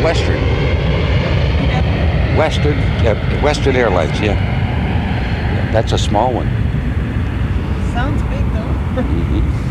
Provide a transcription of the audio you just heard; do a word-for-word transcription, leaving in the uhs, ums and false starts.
Western. Western, yeah, Western Airlines, yeah. Yeah, that's a small one. Sounds big though. Mhm.